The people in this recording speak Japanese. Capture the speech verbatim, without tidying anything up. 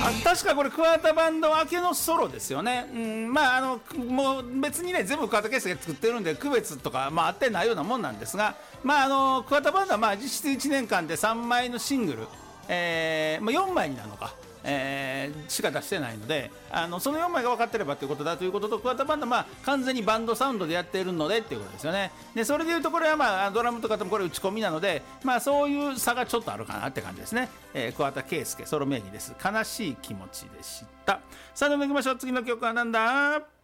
確かこれ桑田バンド明けのソロですよね。うん、まああのもう別にね全部桑田佳祐が作ってるんで区別とか、まあ、あってないようなもんなんですが、まああの桑田バンドはまあ実質いちねんかんでさんまいのシングル、えーまあ、よんまいになるのか、えー、しか出してないので、あのそのよんまいが分かってればということだということと、桑田バンドはまあ完全にバンドサウンドでやっているのでっていうことですよね。でそれでいうとこれはまあドラムとかでもこれ打ち込みなので、まあそういう差がちょっとあるかなって感じですね。えー、桑田佳祐ソロ名義です。悲しい気持ちでした。さあでは行きましょう。次の曲はなんだ。